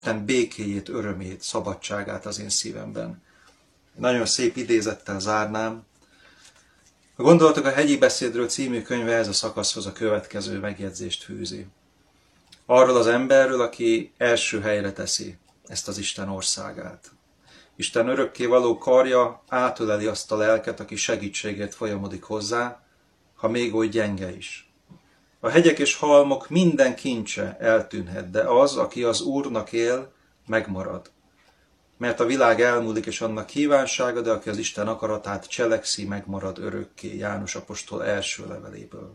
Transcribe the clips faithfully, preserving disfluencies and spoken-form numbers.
Isten békéjét, örömét, szabadságát az én szívemben. Nagyon szép idézettel zárnám. A Gondolatok a hegyi beszédről című könyve ez a szakaszhoz a következő megjegyzést fűzi. Arról az emberről, aki első helyre teszi ezt az Isten országát. Isten örökkévaló karja átöleli azt a lelket, aki segítségért folyamodik hozzá, ha még oly gyenge is. A hegyek és halmok minden kincse eltűnhet, de az, aki az Úrnak él, megmarad. Mert a világ elmúlik és annak kívánsága, de aki az Isten akaratát cselekszi, megmarad örökké. János apostol első leveléből.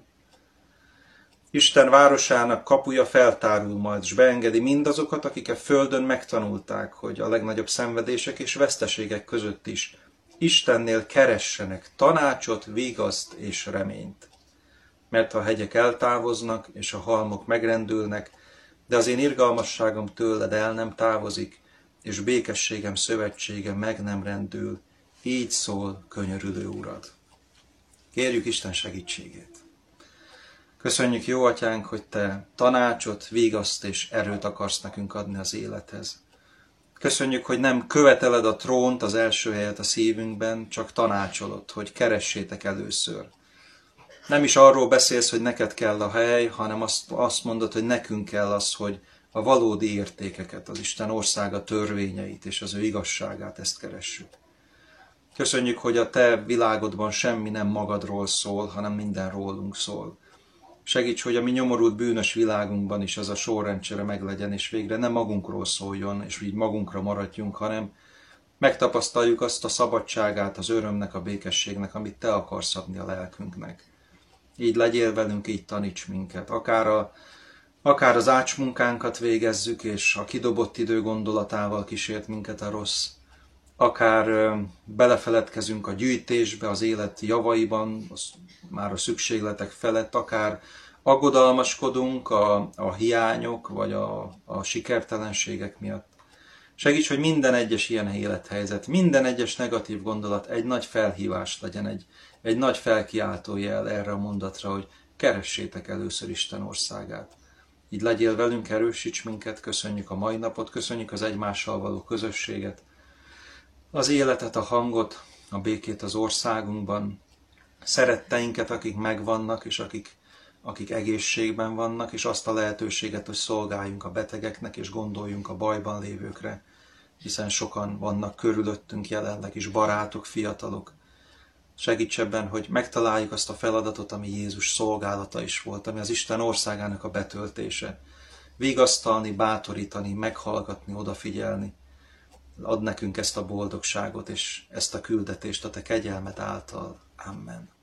Isten városának kapuja feltárul majd, s beengedi mindazokat, akik a földön megtanulták, hogy a legnagyobb szenvedések és veszteségek között is Istennél keressenek tanácsot, vigaszt és reményt. Mert ha a hegyek eltávoznak, és a halmok megrendülnek, de az én irgalmasságom tőled el nem távozik, és békességem szövetsége meg nem rendül, így szól könyörülő Urad. Kérjük Isten segítségét. Köszönjük, jó Atyánk, hogy Te tanácsot, vigaszt és erőt akarsz nekünk adni az élethez. Köszönjük, hogy nem követeled a trónt, az első helyet a szívünkben, csak tanácsolod, hogy keressétek először. Nem is arról beszélsz, hogy neked kell a hely, hanem azt, azt mondod, hogy nekünk kell az, hogy a valódi értékeket, az Isten országa törvényeit és az ő igazságát, ezt keressük. Köszönjük, hogy a Te világodban semmi nem magadról szól, hanem minden rólunk szól. Segíts, hogy a mi nyomorult bűnös világunkban is az a sorrendcsere meglegyen, és végre nem magunkról szóljon, és így magunkra maradjunk, hanem megtapasztaljuk azt a szabadságát, az örömnek, a békességnek, amit Te akarsz adni a lelkünknek. Így legyél velünk, így taníts minket. Akár, a, akár az ácsmunkánkat végezzük, és a kidobott idő gondolatával kísért minket a rossz, akár ö, belefeledkezünk a gyűjtésbe, az élet javaiban, az, már a szükségletek felett, akár aggodalmaskodunk a, a hiányok, vagy a, a sikertelenségek miatt. Segíts, hogy minden egyes ilyen élethelyzet, minden egyes negatív gondolat egy nagy felhívás legyen, egy, egy nagy felkiáltó jel erre a mondatra, hogy keressétek először Isten országát. Így legyél velünk, erősíts minket, köszönjük a mai napot, köszönjük az egymással való közösséget, az életet, a hangot, a békét az országunkban, szeretteinket, akik megvannak, és akik, akik egészségben vannak, és azt a lehetőséget, hogy szolgáljunk a betegeknek, és gondoljunk a bajban lévőkre, hiszen sokan vannak körülöttünk jelenleg is, barátok, fiatalok. Segíts ebben, hogy megtaláljuk azt a feladatot, ami Jézus szolgálata is volt, ami az Isten országának a betöltése. Vigasztalni, bátorítani, meghallgatni, odafigyelni. Ad nekünk ezt a boldogságot és ezt a küldetést a Te kegyelmed által. Amen.